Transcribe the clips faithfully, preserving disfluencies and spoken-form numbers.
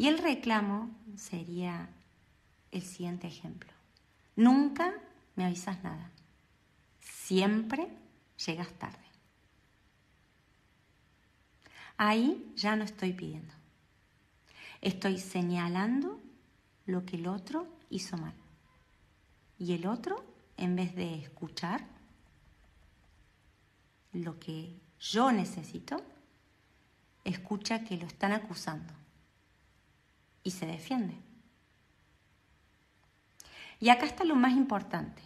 Y el reclamo sería el siguiente ejemplo. Nunca me avisas nada. Siempre llegas tarde. Ahí ya no estoy pidiendo. Estoy señalando lo que el otro hizo mal. Y el otro, en vez de escuchar lo que yo necesito, escucha que lo están acusando y se defiende. Y acá está lo más importante.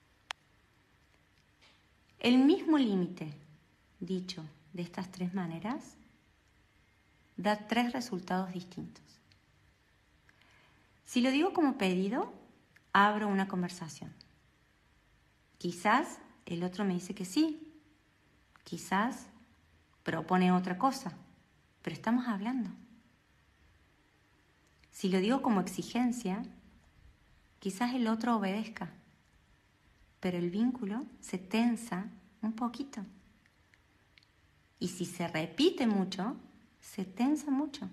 El mismo límite, dicho de estas tres maneras, da tres resultados distintos. Si lo digo como pedido, abro una conversación. Quizás el otro me dice que sí, quizás propone otra cosa, pero estamos hablando. Si lo digo como exigencia, quizás el otro obedezca, pero el vínculo se tensa un poquito. Y si se repite mucho, se tensa mucho.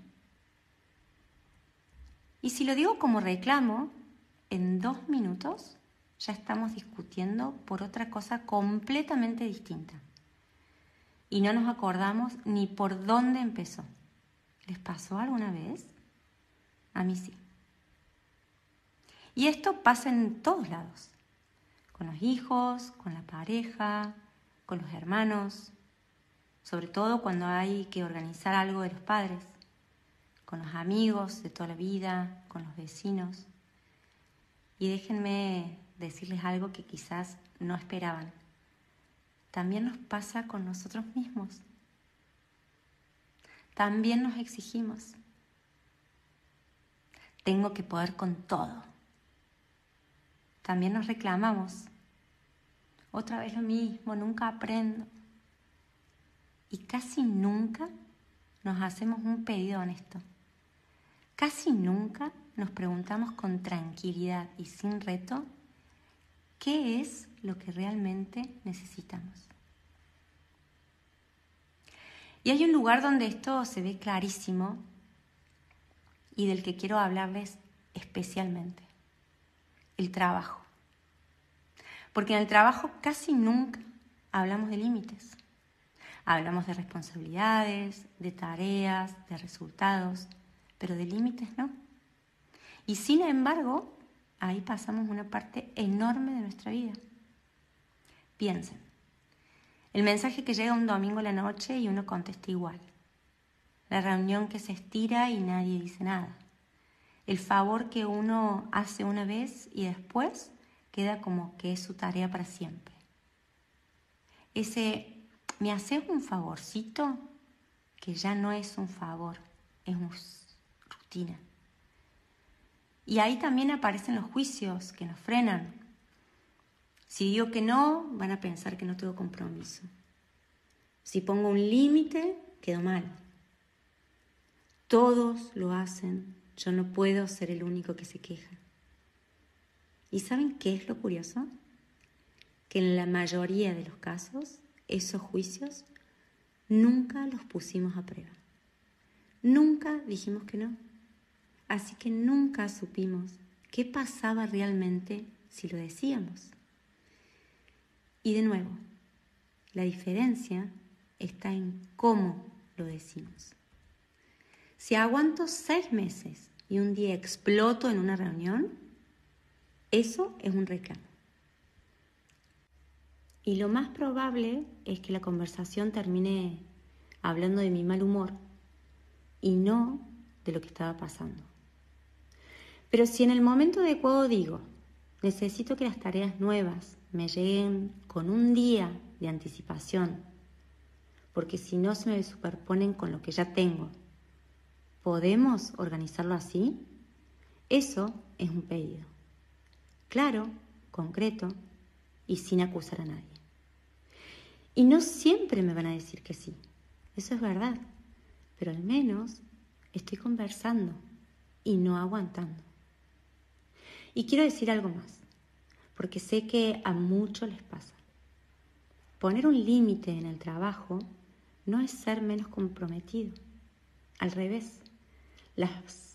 Y si lo digo como reclamo, en dos minutos ya estamos discutiendo por otra cosa completamente distinta. Y no nos acordamos ni por dónde empezó. ¿Les pasó alguna vez? A mí sí. Y esto pasa en todos lados. Con los hijos, con la pareja, con los hermanos. Sobre todo cuando hay que organizar algo de los padres. Con los amigos de toda la vida, con los vecinos. Y déjenme decirles algo que quizás no esperaban. También nos pasa con nosotros mismos. También nos exigimos. Tengo que poder con todo. También nos reclamamos. Otra vez lo mismo, nunca aprendo. Y casi nunca nos hacemos un pedido honesto. Casi nunca nos preguntamos con tranquilidad y sin reto qué es lo que realmente necesitamos. Y hay un lugar donde esto se ve clarísimo y del que quiero hablarles especialmente: el trabajo. Porque en el trabajo casi nunca hablamos de límites. Hablamos de responsabilidades, de tareas, de resultados, pero de límites no. Y sin embargo, ahí pasamos una parte enorme de nuestra vida. Piensen, el mensaje que llega un domingo a la noche y uno contesta igual. La reunión que se estira y nadie dice nada. El favor que uno hace una vez y después queda como que es su tarea para siempre. Ese, ¿me haces un favorcito? Que ya no es un favor, es una rutina. Y ahí también aparecen los juicios que nos frenan. Si digo que no, van a pensar que no tengo compromiso. Si pongo un límite, quedo mal. Todos lo hacen, yo no puedo ser el único que se queja. ¿Y saben qué es lo curioso? Que en la mayoría de los casos, esos juicios nunca los pusimos a prueba. Nunca dijimos que no. Así que nunca supimos qué pasaba realmente si lo decíamos. Y de nuevo, la diferencia está en cómo lo decimos. Si aguanto seis meses y un día exploto en una reunión, eso es un reclamo. Y lo más probable es que la conversación termine hablando de mi mal humor y no de lo que estaba pasando. Pero si en el momento adecuado digo, necesito que las tareas nuevas me lleguen con un día de anticipación, porque si no se me superponen con lo que ya tengo, ¿podemos organizarlo así? Eso es un pedido. Claro, concreto y sin acusar a nadie. Y no siempre me van a decir que sí, eso es verdad, pero al menos estoy conversando y no aguantando. Y quiero decir algo más, porque sé que a muchos les pasa. Poner un límite en el trabajo no es ser menos comprometido. Al revés, las